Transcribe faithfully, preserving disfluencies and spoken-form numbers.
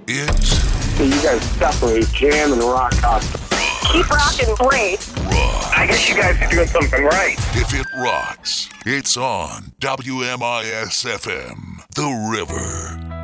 It's... So you guys separate jam and rock constantly. Keep rocking, great. Rock. I guess you guys are doing something right. If it rocks, it's on W M I S F M, The River.